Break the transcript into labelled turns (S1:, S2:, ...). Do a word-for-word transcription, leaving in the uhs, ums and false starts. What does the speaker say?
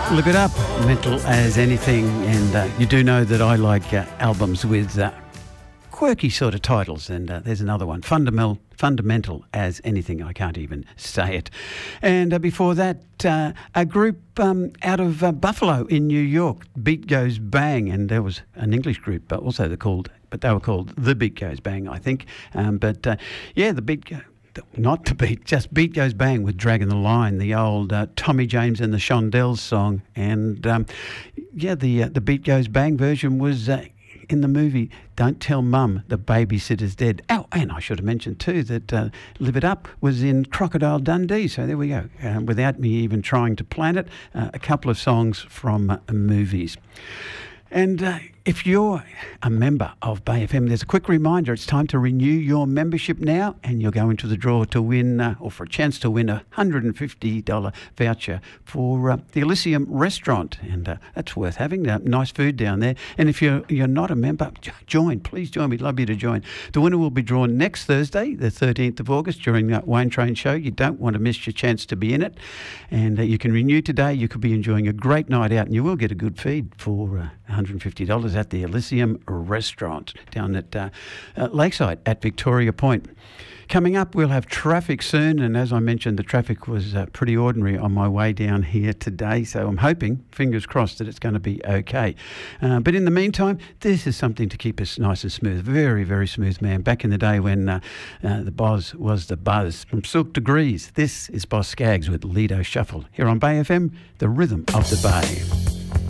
S1: Live It Up, mental as anything, and uh, you do know that I like uh, albums with uh, quirky sort of titles, and uh, there's another one, Fundamental Fundamental as Anything. I can't even say it. And uh, before that, uh, a group um, out of uh, Buffalo in New York, Beat Goes Bang, and there was an English group, but also they're called, but they were called The Beat Goes Bang, I think. Um, but uh, yeah, the Beat Go- Not the beat, just Beat Goes Bang with Dragging the Line, the old uh, Tommy James and the Shondells song. And um, yeah, the uh, the Beat Goes Bang version was uh, in the movie Don't Tell Mum the Babysitter's Dead. Oh, and I should have mentioned too that uh, Live It Up was in Crocodile Dundee. So there we go. Uh, without me even trying to plan it, uh, a couple of songs from uh, movies. And uh, if you're a member of Bay F M, there's a quick reminder. It's time to renew your membership now, and you'll go into the draw to win, uh, or for a chance to win, a one hundred fifty dollars voucher for uh, the Elysium restaurant. And uh, that's worth having. Uh, nice food down there. And if you're, you're not a member, join. Please join. We'd love you to join. The winner will be drawn next Thursday, the thirteenth of August, during that Wayne Train show. You don't want to miss your chance to be in it. And uh, you can renew today. You could be enjoying a great night out, and you will get a good feed for uh, one hundred fifty dollars at the Elysium restaurant down at uh, uh, Lakeside at Victoria Point. Coming up, we'll have traffic soon, and as I mentioned, the traffic was uh, pretty ordinary on my way down here today, so I'm hoping, fingers crossed, that it's going to be okay. Uh, but in the meantime, this is something to keep us nice and smooth. Very, very smooth, man. Back in the day when uh, uh, the Boz was the buzz. From Silk Degrees, this is Boz Scaggs with Lido Shuffle. Here on Bay F M, the rhythm of the Bay.